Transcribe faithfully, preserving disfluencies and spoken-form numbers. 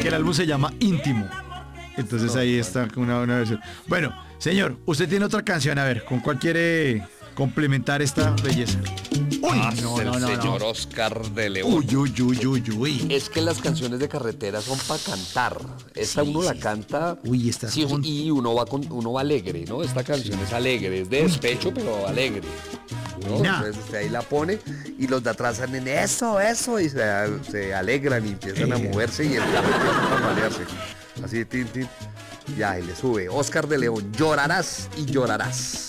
el álbum se llama Íntimo. Entonces No, ahí no. está una, una versión. Bueno, señor, usted tiene otra canción, a ver, ¿con cuál quiere complementar esta belleza? Uy, Ah, no, el no, no, señor no. Oscar de León. Uy, uy, uy, uy, uy. Es que las canciones de carretera son para cantar. Esta Sí, uno la sí. canta. Uy, esta sí, con- y uno va con, uno va alegre, ¿no? Esta canción es alegre, es de despecho, pero alegre. ¿no? Buena. Entonces usted ahí la pone y los de atrás salen eso, eso, y se, se alegran y empiezan a Eh. moverse y el carro empieza a tambalearse. Así, tin, tin. Ya, y le sube. Oscar de León, llorarás y llorarás.